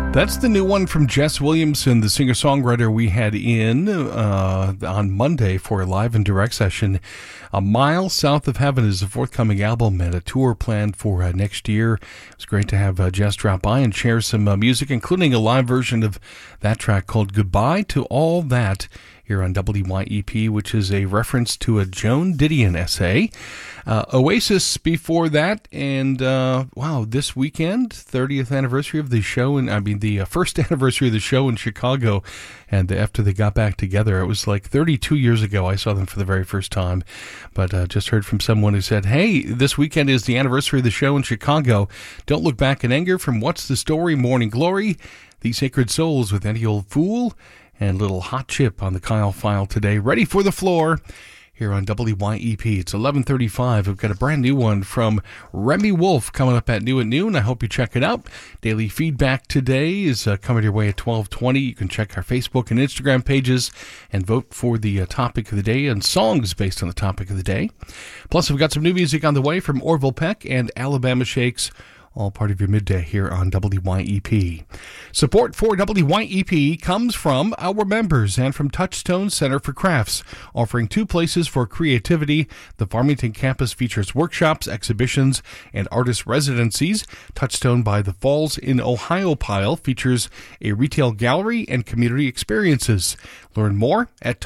That's the new one from Jess Williamson, the singer-songwriter we had in on Monday for a live and direct session. A Mile South of Heaven is a forthcoming album and a tour planned for next year. It's great to have Jess drop by and share some music, including a live version of that track called Goodbye to All That here on WYEP, which is a reference to a Joan Didion essay. Oasis before that, and this weekend, 30th anniversary of the show, the first anniversary of the show in Chicago, and after they got back together, it was like 32 years ago I saw them for the very first time, but just heard from someone who said, hey, this weekend is the anniversary of the show in Chicago. Don't look back in anger from What's the Story, Morning Glory, The Sacred Souls with Any Old Fool, and Little Hot Chip on the Kyle File today. Ready for the floor here on WYEP. It's 11:35. We've got a brand new one from Remy Wolf coming up at noon. I hope you check it out. Daily feedback today is coming your way at 12:20. You can check our Facebook and Instagram pages and vote for the topic of the day and songs based on the topic of the day. Plus, we've got some new music on the way from Orville Peck and Alabama Shakes, all part of your midday here on WYEP. Support for WYEP comes from our members and from Touchstone Center for Crafts, offering two places for creativity. The Farmington campus features workshops, exhibitions, and artist residencies. Touchstone by the Falls in Ohiopyle features a retail gallery and community experiences. Learn more at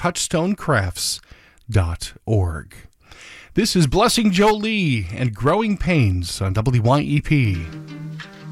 touchstonecrafts.org. This is Blessing Jolie and Growing Pains on WYEP.